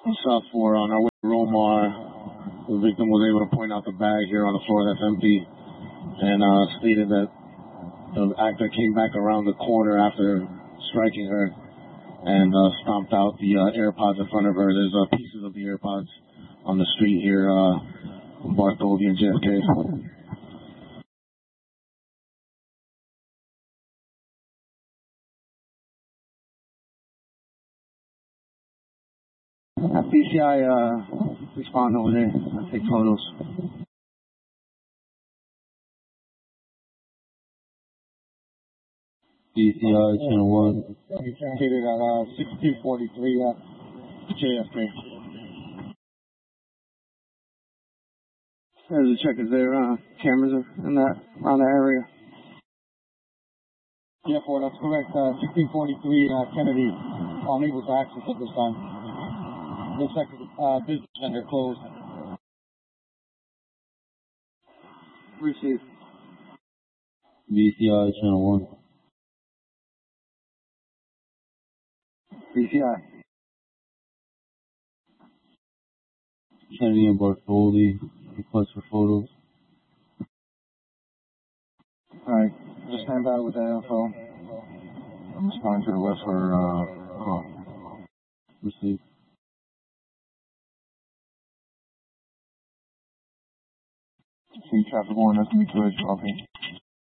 South 4 on our way to Romar. The victim was able to point out the bag here on the floor that's empty and stated that the actor came back around the corner after striking her and stomped out the AirPods in front of her. There's pieces of the AirPods on the street here, Bartholdi and JFK. PCI respond over there. I'll take photos. PCI Channel 1. Located at 6243 JFK. There's a check. Is there cameras in that around the area? Yeah, Ford, that's correct. 1643 Kennedy. Unable to access at this time. Looks like the business center closed. Receive. PCI Channel 1. PCI. Kennedy and Bartholdi. Request for photos. Alright, just stand by with that info. I'm responding to the west for call. Receive. See traffic going, that's me good, okay.